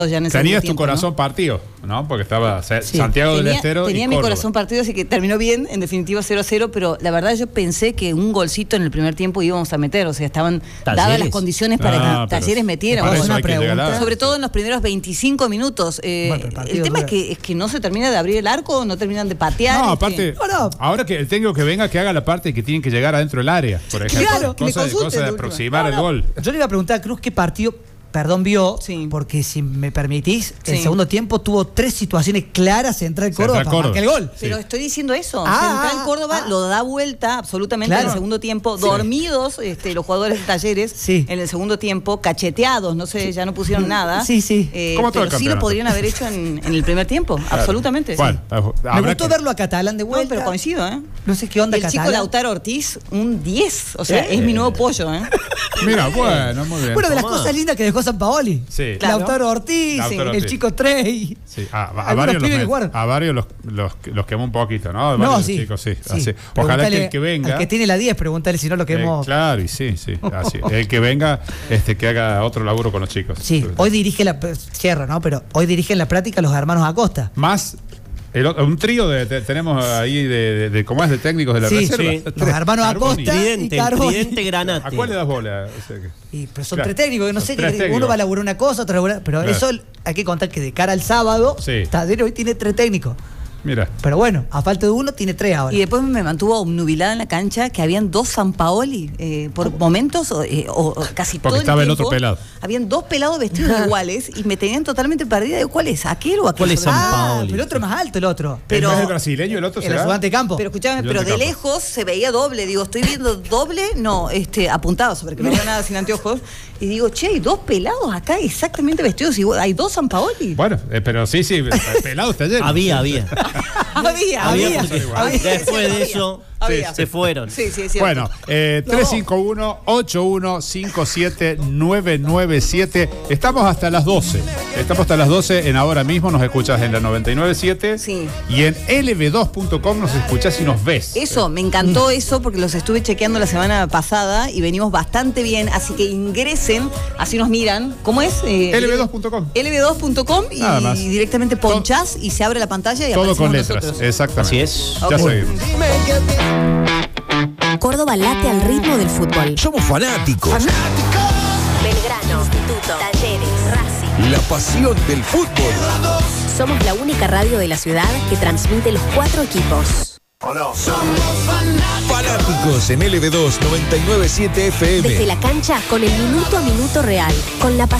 ya en el Tenías tu tiempo, corazón ¿no? partido, ¿no? Porque estaba Santiago del Estero tenía y mi Córdoba. corazón partido, así que terminó bien, en definitiva 0-0, pero la verdad yo pensé que un golcito en el primer tiempo íbamos a meter, o sea, estaban dadas las condiciones para que Talleres metiera. Para eso Una hay que pregunta, llegar sobre todo en los primeros 25 minutos. El tema es que no se termina de abrir el arco, no terminan de patear. No, aparte, ahora que el técnico que venga, que haga la parte que tienen que llegar adentro del área, por ejemplo. Claro, cosa de aproximar el gol. Yo le iba a preguntar a Cruz qué partido, vio, porque si me permitís, el segundo tiempo tuvo 3 situaciones claras Central Córdoba para marcar el gol. Pero estoy diciendo eso. Central Córdoba lo da vuelta absolutamente en el segundo tiempo. Dormidos los jugadores de Talleres en el segundo tiempo, cacheteados, no sé, ya no pusieron nada. Pero sí lo podrían haber hecho en el primer tiempo, absolutamente. Me gustó verlo a Catalán de vuelta. No, pero coincido, No sé qué onda el Catalán. chico Lautaro Ortiz, un 10. O sea, es mi nuevo pollo, Mira, bueno, muy bien. Bueno, de las cosas lindas que dejó San Paoli. Sí. Lautaro Ortiz, el chico Trey. Sí. A varios los quemó un poquito, ¿no? Chicos, sí. Así. Ojalá que el que venga. Al que tiene la 10, pregúntale si no lo quemó. Claro, y sí. Así. El que venga, que haga otro laburo con los chicos. Sí, hoy dirige cierra, ¿no? Pero hoy dirigen la práctica los hermanos Acosta. Más. Un trío tenemos ahí de ¿cómo es? De técnicos de la reserva. Sí. Los hermanos Acosta Tridente Granate. ¿A cuál le das bola? Pero son 3 técnicos, que no sé, que uno va a laburar una cosa, otro va a laburar. Pero eso hay que contar que de cara al sábado, Talleres hoy tiene 3 técnicos. Mira. Pero bueno, a falta de uno, tiene 3 ahora. Y después me mantuvo obnubilada en la cancha que habían 2 Sampaoli por momentos, o casi todo el tiempo. Porque estaba el otro pelado. Habían 2 pelados vestidos iguales y me tenían totalmente perdida de cuál es, aquel o aquel. ¿Cuál es Sampaoli? Pero el otro es más alto, el otro. Pero ¿no es el brasileño, el otro será? El ayudante de campo. Pero escúchame, pero de lejos se veía doble. Digo, estoy viendo doble, no, apuntados, porque no veo nada sin anteojos. Y digo, che, hay 2 pelados acá exactamente vestidos igual. Hay 2 Sampaoli. Bueno, pero sí, pelados Talleres. Había. Había. Después de eso se fueron. Sí, es cierto. Bueno, 351-8157-997. Estamos hasta las 12. En Ahora Mismo. Nos escuchas en la 99.7. Sí. Y en lb2.com nos escuchás y nos ves. Eso, me encantó eso porque los estuve chequeando la semana pasada y venimos bastante bien. Así que ingresen, así nos miran. ¿Cómo es? lb2.com. lb2.com y directamente ponchás y se abre la pantalla y todo con letras. Nosotros. Exactamente. Así es. Ya seguimos. Córdoba late al ritmo del fútbol. Somos fanáticos. Belgrano, Instituto, Talleres, Racing. La pasión del fútbol. Somos la única radio de la ciudad que transmite los 4 equipos. ¿O no? Somos fanáticos en LB2 99.7 FM. Desde la cancha con el minuto a minuto real, con la pasión